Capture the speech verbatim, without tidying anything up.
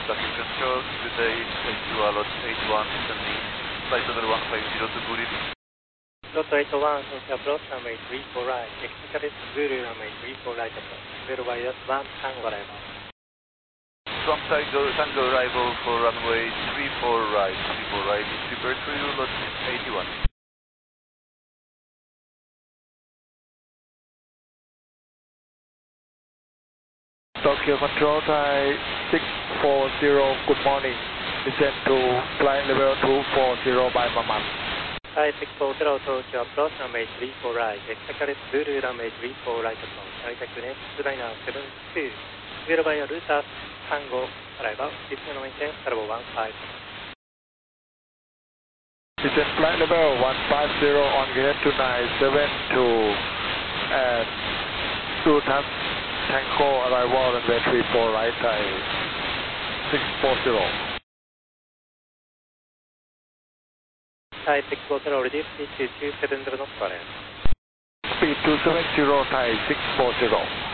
Traffic Control, good day, you are Lot eight one, sending flight level one five zero to Guru. Lot eight one, approach runway three four right, exit Guru runway three four right, zero by one Tango arrival. From Tango, Tango arrival for runway three four right, three four right, super crew, Lot eighty-one. Tokyo Control Thai six four zero, good morning. Descend to flight level two four zero by Maman. Thai six four zero, Tokyo approach runway three four right, exit Guru runway three four right approach. Contact next liner seven two, zero by Ruta Tango arrival, descend maintain turbo one five. Descend flight level one five zero on gate to nine seven two and Ruta Tango arrival runway three four right, Thai six four zero. Thai six four zero, reduce speed to two seven zero knots per hour. Speed two seven zero, Thai six four zero.